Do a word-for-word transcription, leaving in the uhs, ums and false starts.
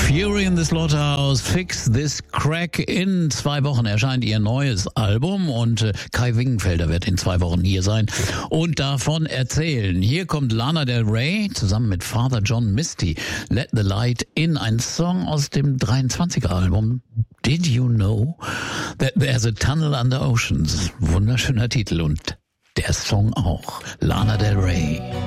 Fury in the Slaughterhouse, Fix This Crack. In zwei Wochen erscheint ihr neues Album und äh, Kai Wingenfelder wird in zwei Wochen hier sein und davon erzählen. Hier kommt Lana Del Rey zusammen mit Father John Misty, Let the Light In, ein Song aus dem dreiundzwanziger Album. Did you know that there's a tunnel under oceans? Wunderschöner Titel und der Song auch. Lana Del Rey.